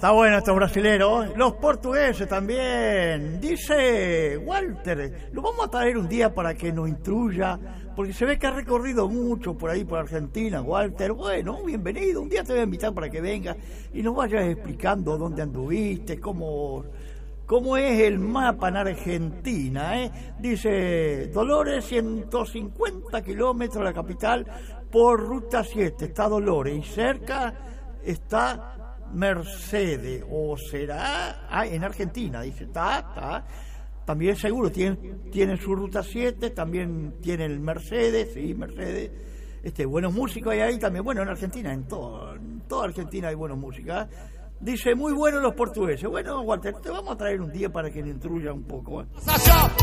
Está bueno estos brasileros, los portugueses también. Dice Walter, lo vamos a traer un día para que nos instruya, porque se ve que ha recorrido mucho por ahí, por Argentina, Walter. Bueno, bienvenido, un día te voy a invitar para que vengas y nos vayas explicando dónde anduviste, cómo es el mapa en Argentina, ¿eh? Dice, Dolores, 150 kilómetros de la capital por Ruta 7, está Dolores, y cerca está Mercedes, o será, en Argentina, dice, está, también seguro, tiene su Ruta 7, también tiene el Mercedes, sí, Mercedes, buenos músicos hay ahí también, bueno, en Argentina, en toda Argentina hay buenos músicos, ¿eh? Dice, muy buenos los portugueses. Bueno, Walter, te vamos a traer un día para que nos instruya un poco, ¿eh?